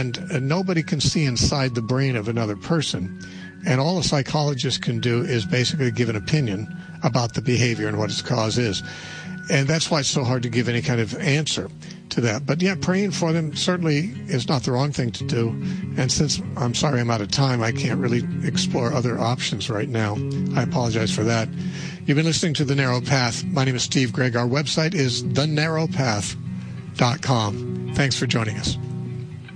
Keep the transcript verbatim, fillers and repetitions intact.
And uh, nobody can see inside the brain of another person. And all a psychologist can do is basically give an opinion about the behavior and what its cause is. And that's why it's so hard to give any kind of answer to that. But yeah, praying for them certainly is not the wrong thing to do. And since I'm sorry I'm out of time, I can't really explore other options right now. I apologize for that. You've been listening to The Narrow Path. My name is Steve Gregg. Our website is the narrow path dot com. Thanks for joining us.